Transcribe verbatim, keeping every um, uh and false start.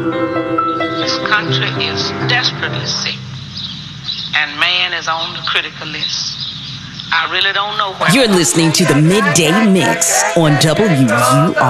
This country is desperately sick, and man is on the critical list. I really don't know where. You're listening to the Midday Mix on W U R.